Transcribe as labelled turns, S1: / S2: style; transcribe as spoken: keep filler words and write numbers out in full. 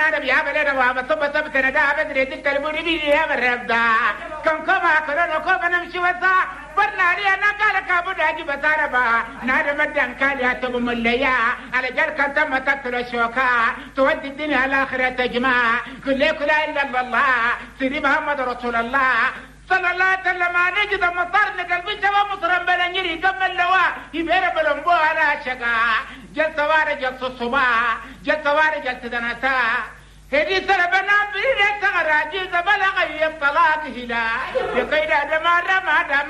S1: عرب يا بلد وما صب صب سندا بدري دك المريبي يا مربدا كم كما كنا كم نمشي وسا برنا لي انا قال كابو داجي بساربا نار مدن قال يا تبو مليا على جل كان تم تقتل الشوكا تودي الدنيا الاخره تجمع كل كل الا الله سيدي محمد رسول الله صلى الله عليه وسلم نجد مطر نقلب جوا مصر بلا نيري قم اللواء يبير بلنبو على شقا جل سوار جل صصبا جل سوار جل تدنسا هدي سربنا بريد سغراجي زبلغ يبطلاق هلا يقيد دمار ما دم